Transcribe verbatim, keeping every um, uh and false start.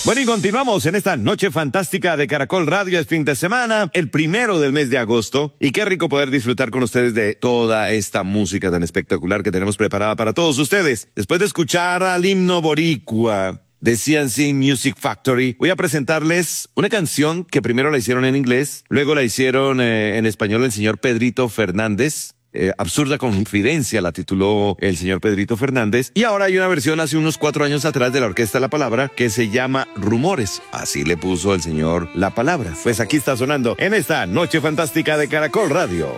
Bueno, y continuamos en esta noche fantástica de Caracol Radio. Es fin de semana, el primero del mes de agosto. Y qué rico poder disfrutar con ustedes de toda esta música tan espectacular que tenemos preparada para todos ustedes. Después de escuchar al himno boricua de C and C Music Factory, voy a presentarles una canción que primero la hicieron en inglés, luego la hicieron eh, en español el señor Pedrito Fernández. Eh, Absurda Confidencia la tituló el señor Pedrito Fernández, y ahora hay una versión hace unos cuatro años atrás de la Orquesta La Palabra que se llama Rumores. Así le puso el señor La Palabra. Pues aquí está sonando en esta noche fantástica de Caracol Radio.